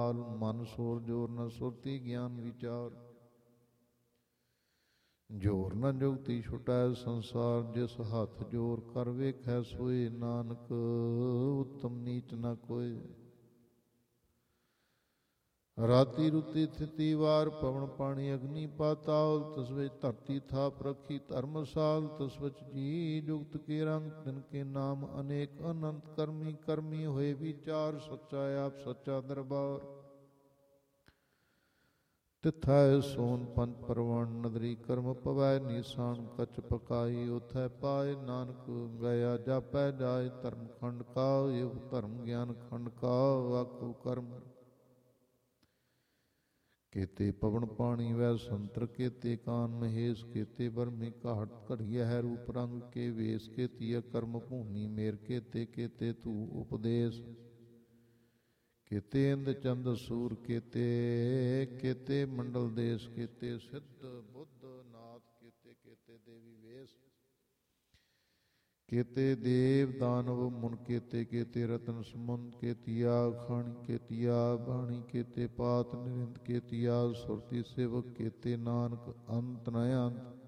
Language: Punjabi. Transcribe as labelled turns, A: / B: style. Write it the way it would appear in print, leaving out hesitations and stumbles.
A: ਮਾਲ ਮਨ ਸੋਰ ਜੋਰ ਨ ਸੁਰਤੀ ਗਿਆਨ ਵਿਚਾਰ। ਜੋਰ ਨ ਜੁਗਤੀ ਛੁਟੈ ਸੰਸਾਰ, ਜਿਸ ਹੱਥ ਜੋਰ ਕਰ ਵੇਖੈ ਸੋਏ। ਨਾਨਕ ਉੱਤਮ ਨੀਚ ਨ ਕੋਏ। ਰਾਤੀ ਰੁਤੀ ਥਿਤੀ ਵਾਰ, ਪਵਨ ਪਾਣੀ ਅਗਨੀ ਪਾਤਾਲ। ਤਸ ਵਿੱਚ ਧਰਤੀ ਥਾਪ ਰੱਖੀ ਧਰਮਸਾਲ। ਤਸ ਵਿੱਚ ਜੀ ਜੁਗਤ ਕੇ ਰੰਗ, ਤਿਨ ਕੇ ਨਾਮ ਅਨੇਕ ਅਨੰਤ। ਕਰਮੀ ਕਰਮੀ ਹੋਏ ਵਿਚਾਰ, ਸੱਚਾ ਆਪ ਸੱਚਾ ਦਰਬਾਰ। ਤਿਥੈ ਸੋਨ ਪੰਚ ਪਰਵਣ, ਨਦਰੀ ਕਰਮ ਪਵੈ ਨੀਸਾਨ। ਕਛ ਪਕਾਈ ਉਥੈ ਪਾਏ, ਨਾਨਕ ਗਿਆ ਜਾਪੈ ਜਾਏ। ਧਰਮ ਖੰਡ ਕਾ ਯੁਗ, ਧਰਮ ਗਿਆਨ ਖੰਡ ਕਾ ਆਖੋ ਕਰਮ। ਕੇਤੇ ਪਵਨ ਪਾਣੀ ਵੈ ਸੰਤਰ, ਕੇਤੇ ਕਾਨ ਮਹੇਸ਼। ਕੇਤੇ ਬਰਮੀ ਘਾਟ ਘੜੀਐ ਹੈ ਰੂਪ ਰੰਗ ਕੇ ਵੇਸ। ਕੇਤੀਆ ਕਰਮ ਭੂਮੀ ਮੇਰ, ਕੇਤੇ ਕੇਤੇ ਤੂ ਉਪਦੇਸ਼। ਕੇਤੇ ਇੰਦ ਚੰਦ ਸੂਰ, ਕੇਤੇ ਕੇਤੇ ਮੰਡਲ ਦੇਸ਼। ਕੇਤੇ ਸਿੱਧ ਬੁੱਧ ਨਾਥ, ਕੇਤੇ ਕੇਤੇ ਦੇਵੀ ਵੇਸ਼। ਕੇਤੇ ਦੇਵ ਦਾਨਵ ਮੁਨ, ਕੇਤੇ ਕੇਤੇ ਰਤਨ ਸਮੁੰਦ। ਕੇਤੀਆ ਖਾਣੀ ਕੇਤੀਆ ਬਾਣੀ, ਕੇਤੇ ਪਾਤ ਨਿਰਿੰਦ। ਕੇਤੀਆ ਸੁਰਤੀ ਸੇਵਕ, ਕੇਤੇ ਨਾਨਕ ਅੰਤ ਨ ਅੰਤ।